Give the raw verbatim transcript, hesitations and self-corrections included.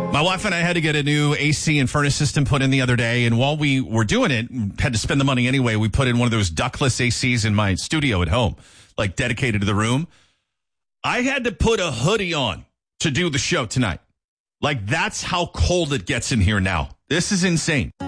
My wife and I had to get a new A C and furnace system put in the other day, and while we were doing it, had to spend the money anyway, we put in one of those ductless A Cs in my studio at home, like dedicated to the room. I had to put a hoodie on to do the show tonight. Like, that's how cold it gets in here now. This is insane.